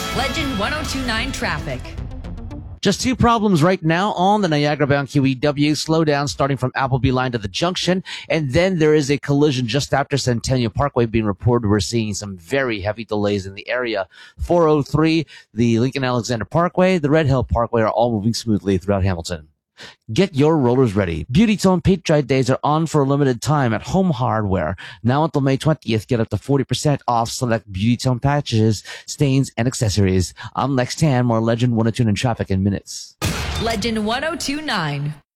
Legend 1029 traffic. Just two problems right now on the Niagara-bound QEW. Slowdown starting from Appleby line to the junction. And then there is a collision just after Centennial Parkway being reported. We're seeing some very heavy delays in the area. 403, the Lincoln Alexander Parkway, the Red Hill Parkway are all moving smoothly throughout Hamilton. Get your rollers ready. Beauty Tone Paint Dry Days are on for a limited time at Home Hardware. Now until May 20th, get up to 40% off select Beauty Tone patches, stains, and accessories. I'm Lex Tan, more Legend 102 in traffic in minutes. Legend 1029.